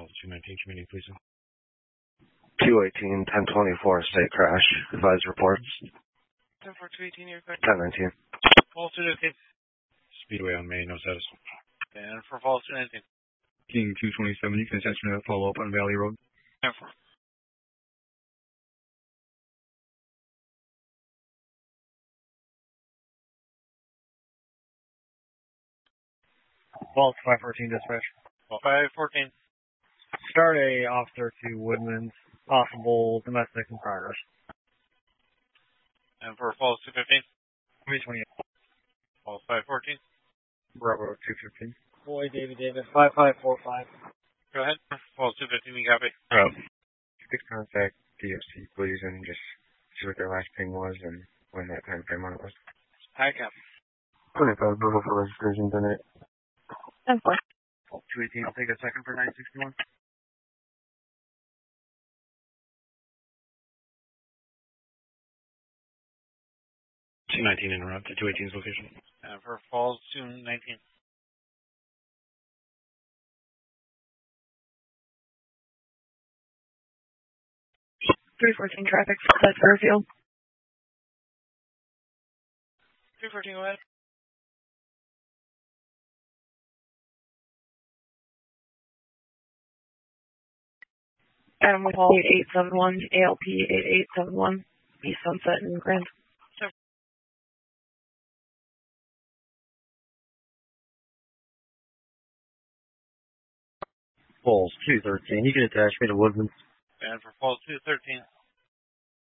Falls 219 community policing. 218, 1024, state crash. Advise reports. 10 for 218, you're correct. 1019. Falls 219. Speedway on May, no status. And for Falls 219. King 227, you can attention to follow up on Valley Road. 10 for. Falls 514 dispatch. 514. Start a officer to Woodman's. Possible domestic in progress. And for Falls 215. 328. Falls 514. Bravo 215. Boy, David, 5545. Go ahead. Falls 215, we copy. Please contact DFC, please, and just see what their last ping was and when that time frame on it was. Hi, copy. 25, Bravo for registration, 10-8. 10-4. 218, I'll take a second for 961. .219 interrupt at 218's location. And for Falls 219. 314 traffic, that's Fairfield. 314, go ahead. Adam with Hall 8871, ALP 8871, East Sunset and Grand. Falls 213, you can attach me to Woodman's. And for Falls 213.